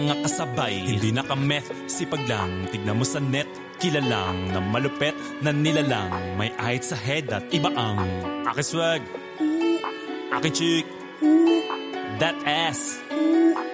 Mga kasabay, hindi naka-meth, sipag lang, tignan mo sa net. Kilalang na malupet na nilalang, may ahit sa head at iba ang aking swag, aking chick, that ass.